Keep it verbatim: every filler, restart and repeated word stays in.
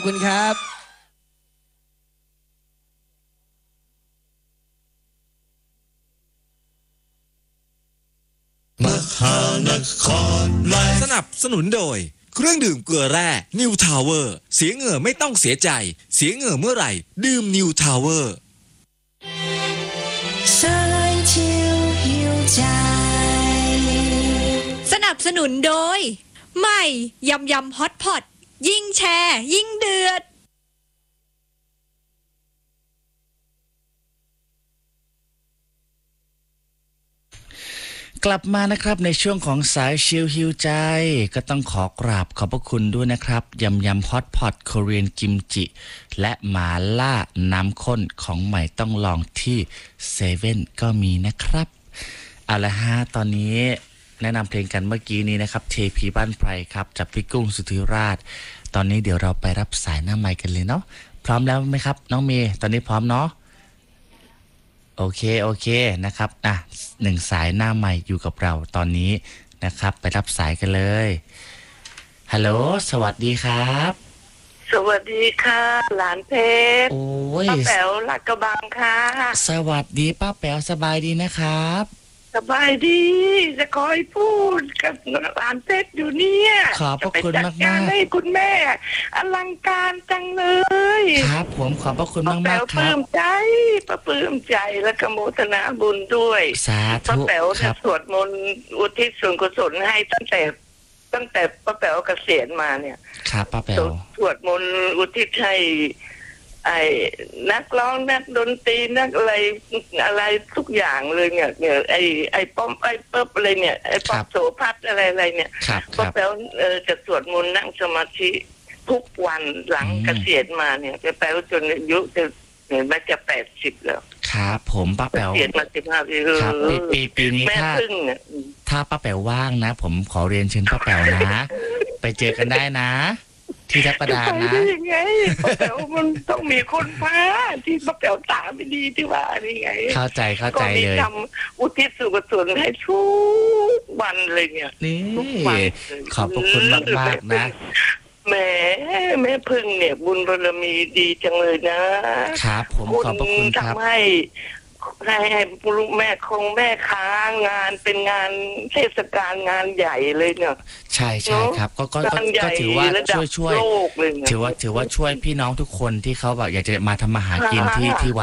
ขอบคุณครับมหานครไลฟ์สนับสนุนโดยเครื่องดื่มเกลือแร่นิวทาวเวอร์เสียเหงื่อไม่ต้องเสียใจเสียเหงื่อเมื่อไหร่ดื่มนิวทาวเวอร์สนับสนุนโดยใหม่ยำยำฮอตพอตยิ่งแชร์ยิ่งเดือดกลับมานะครับในช่วงของสายชิลฮิวใจก็ต้องขอกราบขอบพระคุณด้วยนะครับยำยำฮอตพอตโคเรียนกิมจิและหมาล่าน้ำข้นของใหม่ต้องลองที่เซเว่นก็มีนะครับเอาละฮะตอนนี้แนะนำเพลงกันเมื่อกี้นี้นะครับเทพีบ้านไพรครับจากพี่กุ้งสุธิราชตอนนี้เดี๋ยวเราไปรับสายหน้าไมค์กันเลยเนาะพร้อมแล้วไหมครับน้องเมย์ตอนนี้พร้อมเนาะโอเคโอเคนะครับอ่ะหนึ่งสายหน้าใหม่อยู่กับเราตอนนี้นะครับไปรับสายกันเลยฮัลโหลสวัสดีครับสวัสดีค่ะหลานเพชรโอ้ยป้าแป๋วหลักกระบังค่ะสวัสดีป้าแป๋วสบายดีนะครับสบายดีจะคอยพูดกับหลานเพชรอยู่เนี่ยขอบพระคุณมากจะไปจัดการให้คุณแม่อลังการจังเลยครับผมขอบพระคุณมากป้าแป๋มากวคปรัลื้บมใจป้าปลื้มใจและกโมทนาบุญด้วยสาป้าธุแป๋วครัจะบสวดมนต์อุทิศส่วนกุศลให้ตั้งแต่ตั้งแต่ป้าแป๋วเกษียณมาเนี่ยครับป้าแป๋วสวดมนต์อุทิศให้ไอ้นักร้องนักดนตรีนักอะไรอะไรทุกอย่างเลยเนี่ยเนี่ยไอ้ไอ้ป้อมไอ้เปิ๊บอะไรเนี่ยไอ้ป๊อปโสภัทรอะไรอะไรเนี่ยครับคก็รับแปลว่าเออจะสวดมนต์นั่งสมาธิทุกวันหลังอืมเกษียณมาเนี่ยจะแปลว่าจนอายุจะเห็นไหมจะแปดสิบแล้วครับผมป้าเกแป๋วษียณมาสิบห้าปีครับปีปีปีนี้แม่ถ้าพึ่งเนี่ยถ้าป้าแป๋วว่างนะ ผมขอเรียนเชิญป้าแป๋วนะ ไปเจอกันได้นะ ที่ทับประดาไปนะได้ยังไงป้าแป๋วมันต้องมีคนพาที่ป้าแป๋วตาไม่ดีที่ว่านี่ไงเข้าใจเข้าก็ใจมีเลยทำอุทิศส่วนกุศลให้ทุกวันเลยเนี่ยนี่ทุกวันเลยขอบพระคุณมากมากๆนะแหมแม่พึ่งเนี่ยบุญบารมีดีจังเลยนะครับผมขอบพระคุณครับทำให้ให้ให้ลูกแม่คงแม่ค้างานเป็นงานเทศกาลงานใหญ่เลยเนี่ยใช่ใช่ครับก็ก็ก็งานใหญ่ก็ถือว่าระดับช่วยช่วยโลกเลยเนี่ยถือว่าถือว่าช่วยพี่น้องทุกคนที่เขาแบบอยากจะมาทำมาหากินที่ค่ะที่วัด